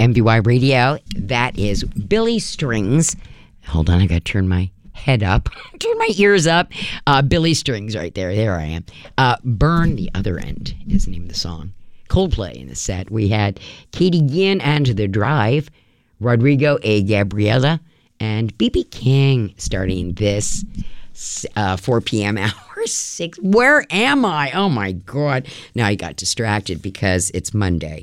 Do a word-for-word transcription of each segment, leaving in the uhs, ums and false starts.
M V Y Radio. That is Billy Strings. Hold on, I got to turn my head up. Turn my ears up. Uh, Billy Strings right there. There I am. Uh, Burn the Other End is the name of the song. Coldplay in the set. We had Katie Ginn and The Drive, Rodrigo A. Gabriela, and B B King starting this uh, four p.m. hour. Six. Where am I? Oh my God. Now I got distracted because it's Monday.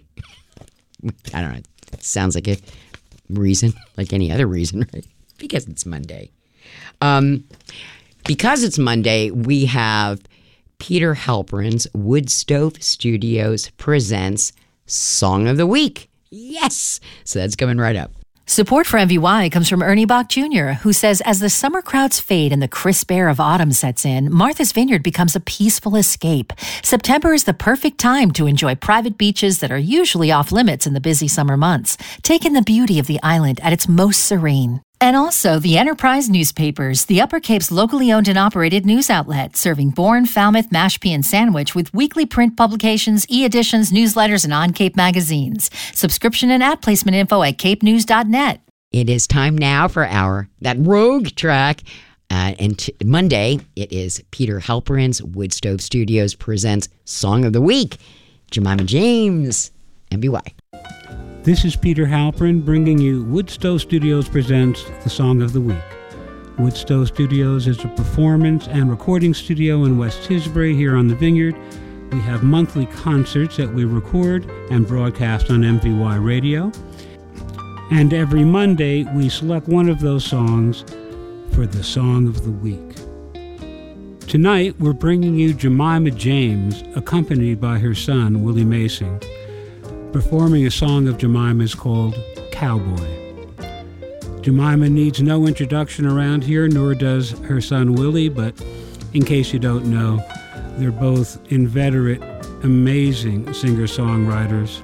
I don't know. It sounds like a reason, like any other reason, right? Because it's Monday. Um, because it's Monday, we have Peter Halperin's Woodstove Studios presents Song of the Week. Yes! So that's coming right up. Support for M V Y comes from Ernie Bach Junior, who says as the summer crowds fade and the crisp air of autumn sets in, Martha's Vineyard becomes a peaceful escape. September is the perfect time to enjoy private beaches that are usually off limits in the busy summer months. Take in the beauty of the island at its most serene. And also the Enterprise newspapers, the Upper Cape's locally owned and operated news outlet, serving Bourne, Falmouth, Mashpee, and Sandwich with weekly print publications, e-editions, newsletters, and on-Cape magazines. Subscription and ad placement info at cape news dot net. It is time now for our, that rogue track. Uh, and t- Monday, it is Peter Halperin's Woodstove Studios presents Song of the Week. Jemima James, M V Y. This is Peter Halperin bringing you Woodstove Studios presents the Song of the Week. Woodstove Studios is a performance and recording studio in West Tisbury here on the Vineyard. We have monthly concerts that we record and broadcast on M V Y Radio. And every Monday, we select one of those songs for the Song of the Week. Tonight, we're bringing you Jemima James, accompanied by her son, Willie Mason, performing a song of Jemima's called Cowboy. Jemima needs no introduction around here, nor does her son Willie, but in case you don't know, they're both inveterate, amazing singer-songwriters.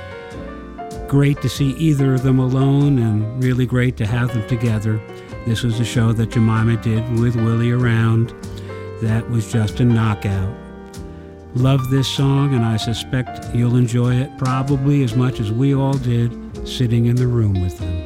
Great to see either of them alone, and really great to have them together. This was a show that Jemima did with Willie around that was just a knockout. Love this song, and I suspect you'll enjoy it probably as much as we all did sitting in the room with them.